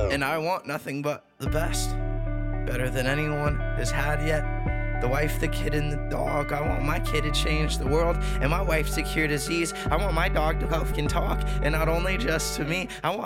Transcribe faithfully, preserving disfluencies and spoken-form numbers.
And I want nothing but the best. Better than anyone has had yet. The wife, the kid, and the dog. I want my kid to change the world, and my wife to cure disease. I want my dog to love can talk, and not only just to me. I want